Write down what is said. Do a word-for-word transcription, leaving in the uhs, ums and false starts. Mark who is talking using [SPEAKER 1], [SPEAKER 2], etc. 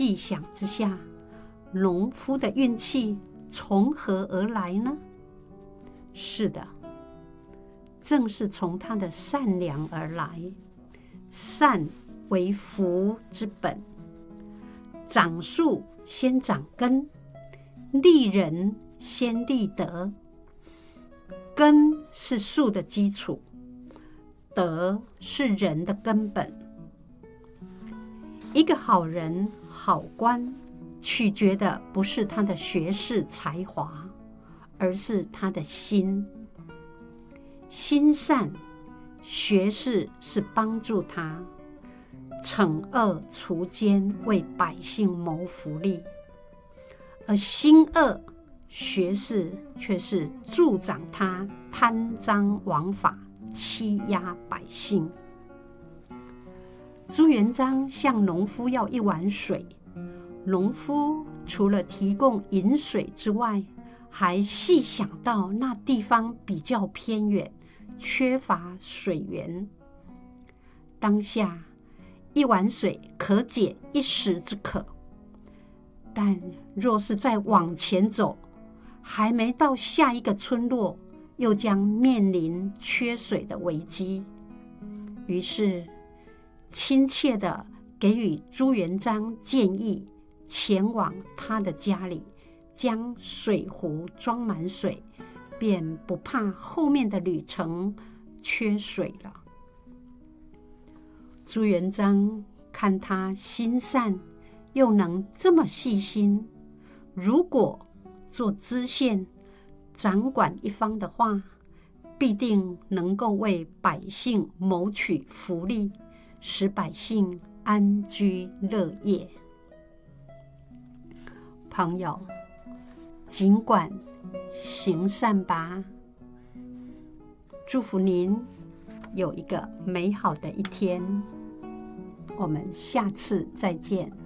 [SPEAKER 1] 细想之下，农夫的运气从何而来呢？是的，正是从他的善良而来。善为福之本，长树先长根，立人先立德。根是树的基础，德是人的根本。一个好人、好官，取决的不是他的学识才华，而是他的心。心善，学识是帮助他，惩恶除奸，为百姓谋福利；而心恶，学识却是助长他贪赃枉法，欺压百姓。朱元璋向农夫要一碗水，农夫除了提供饮水之外，还细想到那地方比较偏远，缺乏水源。当下一碗水可解一时之渴，但若是再往前走，还没到下一个村落，又将面临缺水的危机。于是亲切地给予朱元璋建议，前往他的家里，将水壶装满水，便不怕后面的旅程缺水了。朱元璋看他心善，又能这么细心，如果做知县，掌管一方的话，必定能够为百姓谋取福利，使百姓安居乐业。朋友，尽管行善吧。祝福您有一个美好的一天，我们下次再见。